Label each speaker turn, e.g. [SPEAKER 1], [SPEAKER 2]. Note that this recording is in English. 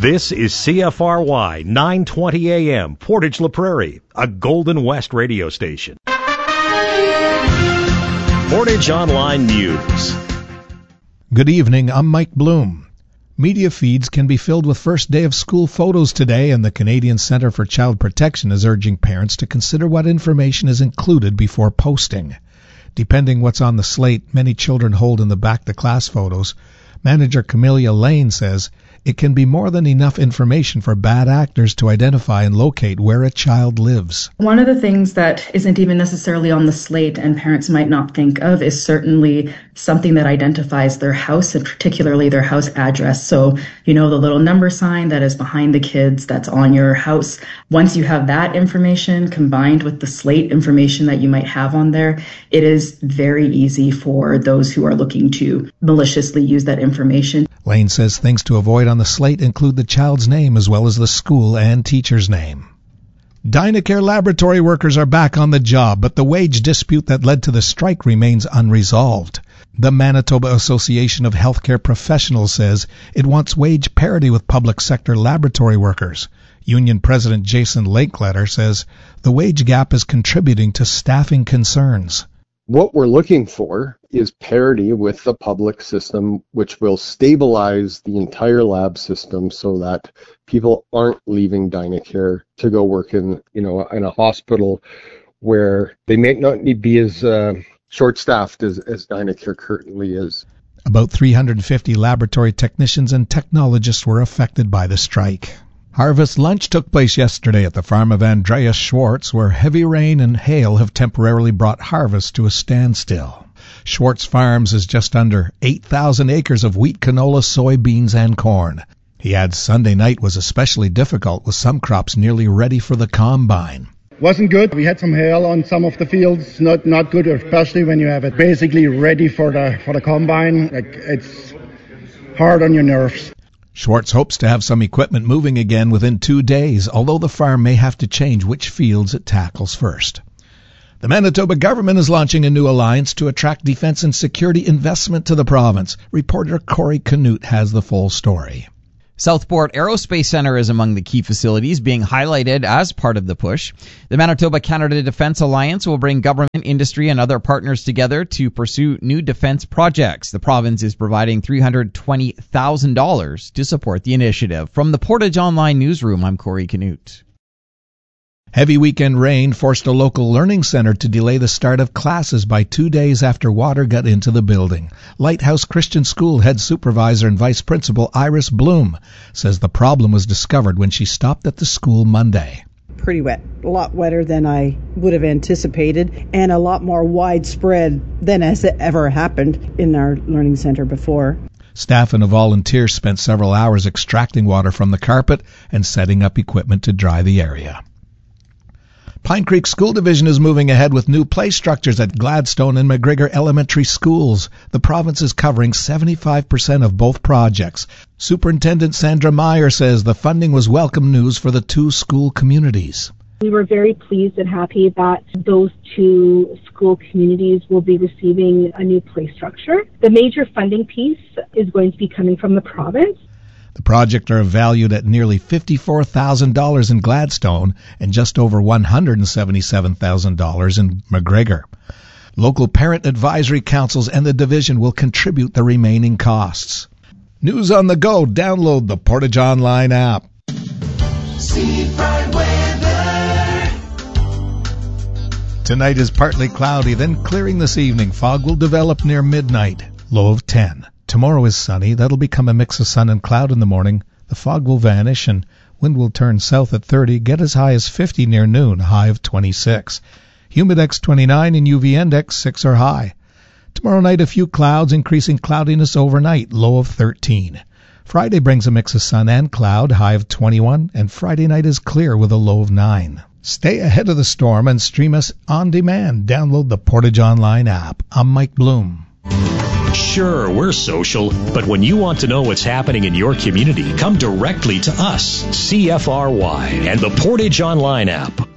[SPEAKER 1] This is CFRY 920 AM, Portage La Prairie, a Golden West radio station. Portage Online News.
[SPEAKER 2] Good evening, I'm Mike Bloom. Media feeds can be filled with first day of school photos today, and the Canadian Centre for Child Protection is urging parents to consider what information is included before posting. Depending what's on the slate many children hold in the back-to-class photos, manager Camelia Lane says it can be more than enough information for bad actors to identify and locate where a child lives.
[SPEAKER 3] One of the things that isn't even necessarily on the slate and parents might not think of is certainly something that identifies their house and particularly their house address. So, the little number sign that is behind the kids that's on your house. Once you have that information combined with the slate information that you might have on there, it is very easy for those who are looking to maliciously use that information.
[SPEAKER 2] Lane says things to avoid on the slate include the child's name as well as the school and teacher's name. Dynacare laboratory workers are back on the job, but the wage dispute that led to the strike remains unresolved. The Manitoba Association of Healthcare Professionals says it wants wage parity with public sector laboratory workers. Union President Jason Lakeletter says the wage gap is contributing to staffing concerns.
[SPEAKER 4] What we're looking for is parity with the public system, which will stabilize the entire lab system so that people aren't leaving Dynacare to go work in a hospital where they may not be as short-staffed as Dynacare currently is.
[SPEAKER 2] About 350 laboratory technicians and technologists were affected by the strike. Harvest lunch took place yesterday at the farm of Andreas Schwartz, where heavy rain and hail have temporarily brought harvest to a standstill. Schwartz Farms is just under 8,000 acres of wheat, canola, soybeans, and corn. He adds Sunday night was especially difficult, with some crops nearly ready for the combine.
[SPEAKER 5] Wasn't good. We had some hail on some of the fields. Not good, especially when you have it basically ready for the combine. It's hard on your nerves.
[SPEAKER 2] Schwartz hopes to have some equipment moving again within 2 days, although the farm may have to change which fields it tackles first. The Manitoba government is launching a new alliance to attract defense and security investment to the province. Reporter Corey Canute has the full story.
[SPEAKER 6] Southport Aerospace Centre is among the key facilities being highlighted as part of the push. The Manitoba-Canada Defence Alliance will bring government, industry, and other partners together to pursue new defence projects. The province is providing $320,000 to support the initiative. From the Portage Online Newsroom, I'm Corey Canute.
[SPEAKER 2] Heavy weekend rain forced a local learning center to delay the start of classes by 2 days after water got into the building. Lighthouse Christian School head supervisor and vice principal Iris Bloom says the problem was discovered when she stopped at the school Monday.
[SPEAKER 7] Pretty wet, a lot wetter than I would have anticipated, and a lot more widespread than has ever happened in our learning center before.
[SPEAKER 2] Staff and a volunteer spent several hours extracting water from the carpet and setting up equipment to dry the area. Pine Creek School Division is moving ahead with new play structures at Gladstone and McGregor Elementary Schools. The province is covering 75% of both projects. Superintendent Sandra Meyer says the funding was welcome news for the two school communities.
[SPEAKER 8] We were very pleased and happy that those two school communities will be receiving a new play structure. The major funding piece is going to be coming from the province.
[SPEAKER 2] The project are valued at nearly $54,000 in Gladstone and just over $177,000 in McGregor. Local parent advisory councils and the division will contribute the remaining costs. News on the go. Download the Portage Online app.
[SPEAKER 9] Seafront weather.
[SPEAKER 2] Tonight is partly cloudy, then clearing this evening. Fog will develop near midnight. Low of 10. Tomorrow is sunny. That'll become a mix of sun and cloud in the morning. The fog will vanish and wind will turn south at 30, get as high as 50 near noon, high of 26. Humidex 29 and UV index 6 are high. Tomorrow night a few clouds, increasing cloudiness overnight, low of 13. Friday brings a mix of sun and cloud, high of 21, and Friday night is clear with a low of 9. Stay ahead of the storm and stream us on demand. Download the Portage Online app. I'm Mike Bloom.
[SPEAKER 1] Sure, we're social, but when you want to know what's happening in your community, come directly to us, CFRY, and the Portage Online app.